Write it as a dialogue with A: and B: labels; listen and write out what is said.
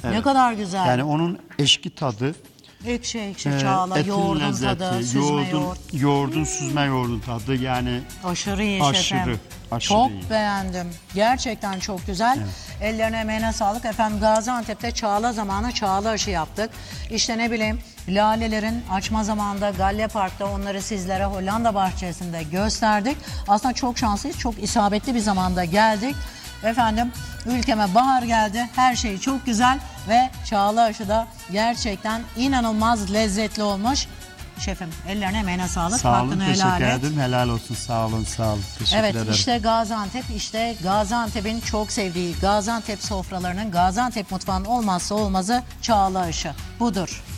A: Evet.
B: Ne kadar güzel.
A: Yani onun eşki tadı,
B: Ekşi çağla,
A: etin
B: yoğurdun
A: lezzeti,
B: tadı, süzme yoğurt.
A: yoğurdun süzme yoğurdun tadı yani
B: Aşırı iyi şefim.
A: aşırı
B: Çok
A: iyi.
B: beğendim. Gerçekten çok güzel. Ellerine emeğine sağlık. Efendim Gaziantep'te çağla zamanı çağla aşı yaptık. İşte ne bileyim lalelerin açma zamanında Galle Park'ta onları sizlere Hollanda bahçesinde gösterdik. Aslında çok şanslıyız. Çok isabetli bir zamanda geldik. Efendim ülkeme bahar geldi. Her şey çok güzel ve çağla aşı da gerçekten inanılmaz lezzetli olmuş. Şefim ellerine emeğine sağlık.
A: Sağ olun,
B: Hakkını
A: teşekkür
B: helal et.
A: ederim. Helal olsun, sağ olun, sağ olun. Teşekkür
B: Evet
A: ederim.
B: işte Gaziantep, işte Gaziantep'in çok sevdiği Gaziantep sofralarının, Gaziantep mutfağının olmazsa olmazı çağla aşı. Budur.